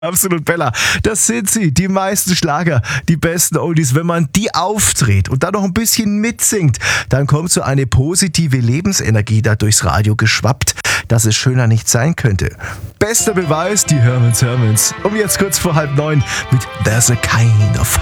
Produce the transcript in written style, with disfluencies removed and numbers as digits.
Absolut, Bella. Das sind sie, die meisten Schlager, die besten Oldies. Wenn man die aufdreht und dann noch ein bisschen mitsingt, dann kommt so eine positive Lebensenergie da durchs Radio geschwappt, dass es schöner nicht sein könnte. Bester Beweis, die Hermans. Um jetzt kurz vor 8:30 mit There's a Kind of